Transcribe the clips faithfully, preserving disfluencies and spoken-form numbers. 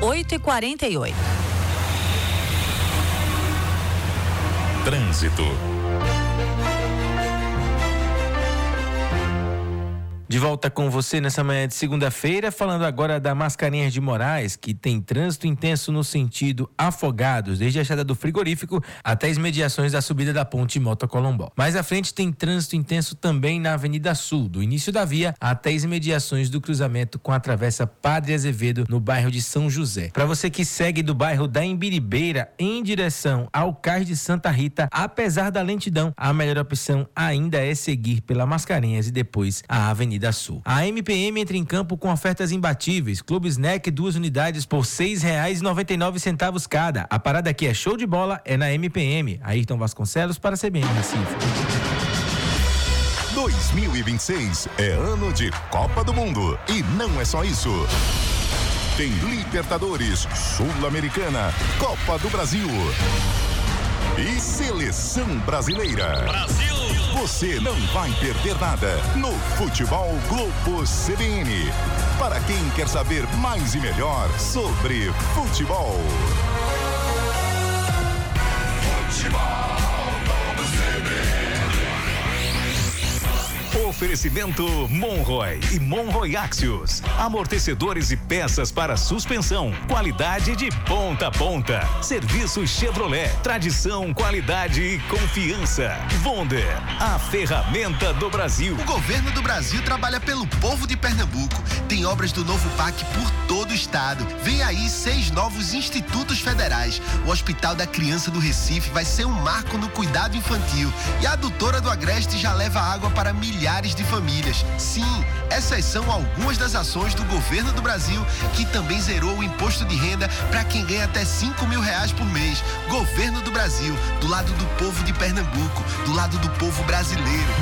oito e quarenta e oito. Trânsito. De volta com você nessa manhã de segunda-feira, falando agora da Mascarenhas de Moraes, que tem trânsito intenso no sentido Afogados, desde a chegada do frigorífico até as mediações da subida da ponte Mota Colombó. Mais à frente tem trânsito intenso também na Avenida Sul, do início da via até as mediações do cruzamento com a Travessa Padre Azevedo, no bairro de São José. Para você que segue do bairro da Imbiribeira em direção ao Cais de Santa Rita, apesar da lentidão, a melhor opção ainda é seguir pela Mascarenhas e depois a Avenida da Sul. A M P M entra em campo com ofertas imbatíveis. Clube Snack, duas unidades por seis reais e noventa e nove centavos cada. A parada aqui é show de bola, é na M P M. Ayrton Vasconcelos para a C B N Recife. dois mil e vinte e seis é ano de Copa do Mundo. E não é só isso. Tem Libertadores, Sul-Americana, Copa do Brasil e Seleção Brasileira. Brasil! Você não vai perder nada no Futebol Globo C B N. Para quem quer saber mais e melhor sobre futebol. Futebol Globo C B N. Oferecimento Monroy e Monroy Axios. Amortecedores e peças para suspensão. Qualidade de ponta a ponta. Serviço Chevrolet. Tradição, qualidade e confiança. Wonder, a ferramenta do Brasil. O governo do Brasil trabalha pelo povo de Pernambuco. Tem obras do novo P A C por todo o estado. Vem aí seis novos institutos federais. O Hospital da Criança do Recife vai ser um marco no cuidado infantil. E a adutora do Agreste já leva água para milhares de famílias. Sim, essas são algumas das ações do governo do Brasil, que também zerou o imposto de renda para quem ganha até cinco mil reais por mês. Governo do Brasil, do lado do povo de Pernambuco, do lado do povo brasileiro.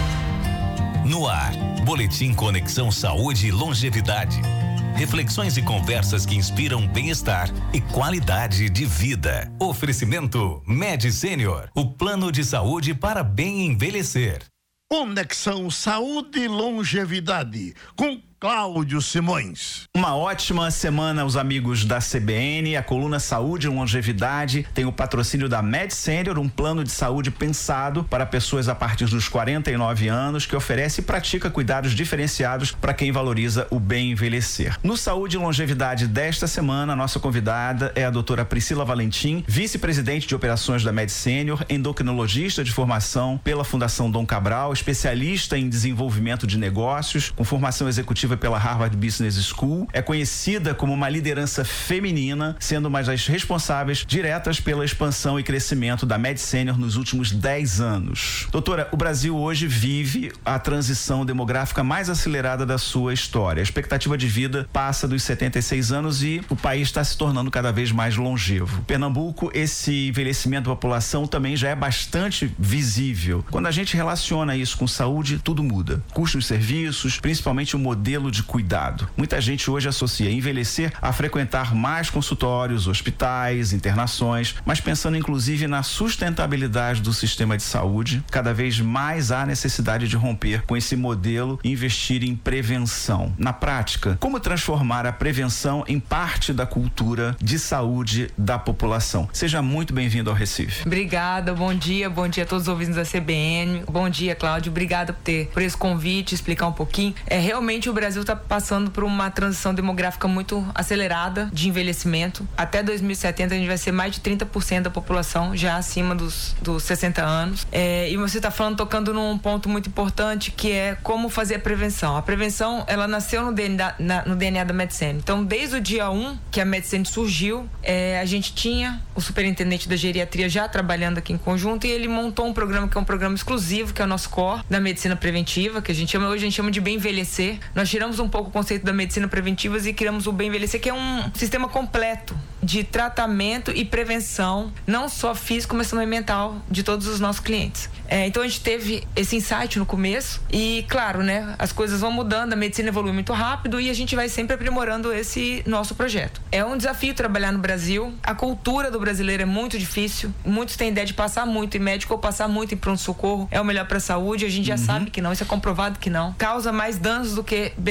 No ar, Boletim Conexão Saúde e Longevidade. Reflexões e conversas que inspiram bem-estar e qualidade de vida. Oferecimento Med Senior, o plano de saúde para bem envelhecer. Conexão Saúde e Longevidade, com Cláudio Simões. Uma ótima semana aos amigos da C B N. A coluna Saúde e Longevidade tem o patrocínio da Med Senior, um plano de saúde pensado para pessoas a partir dos quarenta e nove anos, que oferece e pratica cuidados diferenciados para quem valoriza o bem envelhecer. No Saúde e Longevidade desta semana, a nossa convidada é a doutora Priscila Valentim, vice-presidente de operações da Med Senior, endocrinologista de formação pela Fundação Dom Cabral, especialista em desenvolvimento de negócios, com formação executiva pela Harvard Business School, é conhecida como uma liderança feminina, sendo uma das responsáveis diretas pela expansão e crescimento da Med Senior nos últimos dez anos. Doutora, o Brasil hoje vive a transição demográfica mais acelerada da sua história. A expectativa de vida passa dos setenta e seis anos e o país está se tornando cada vez mais longevo. Pernambuco, esse envelhecimento da população também já é bastante visível. Quando a gente relaciona isso com saúde, tudo muda. Custos de serviços, principalmente o modelo de cuidado. Muita gente hoje associa envelhecer a frequentar mais consultórios, hospitais, internações, mas pensando inclusive na sustentabilidade do sistema de saúde, cada vez mais há necessidade de romper com esse modelo e investir em prevenção. Na prática, como transformar a prevenção em parte da cultura de saúde da população? Seja muito bem-vindo ao Recife. Obrigada, bom dia, bom dia a todos os ouvintes da C B N. Bom dia, Cláudio, obrigada por ter por esse convite, explicar um pouquinho. É realmente o Brasil está passando por uma transição demográfica muito acelerada de envelhecimento. Até dois mil e setenta a gente vai ser mais de trinta por cento da população já acima dos, dos sessenta anos. É, e você está falando, tocando num ponto muito importante, que é como fazer a prevenção. A prevenção, ela nasceu no D N A, na, no D N A da Med Senior. Então, desde o dia um que a Med Senior surgiu, é, a gente tinha o superintendente da geriatria já trabalhando aqui em conjunto, e ele montou um programa que é um programa exclusivo, que é o nosso core da medicina preventiva, que a gente chama, hoje a gente chama de bem envelhecer. Nós tiramos um pouco o conceito da medicina preventiva e criamos o bem envelhecer, que é um sistema completo de tratamento e prevenção, não só físico, mas também mental, de todos os nossos clientes. É, então a gente teve esse insight no começo e, claro, né, as coisas vão mudando, a medicina evolui muito rápido e a gente vai sempre aprimorando esse nosso projeto. É um desafio trabalhar no Brasil, a cultura do brasileiro é muito difícil, muitos têm ideia de passar muito em médico ou passar muito em pronto-socorro, é o melhor para a saúde, a gente já uhum. sabe que não, isso é comprovado que não, causa mais danos do que